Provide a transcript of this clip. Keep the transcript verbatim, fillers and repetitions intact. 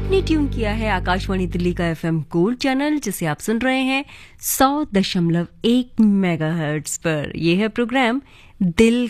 आपने ट्यून किया है आकाशवाणी दिल्ली का एफएम गोल्ड चैनल, जिसे आप सुन रहे हैं सौ दशमलव एक मेगाहर्ट्ज पर। यह है प्रोग्राम दिल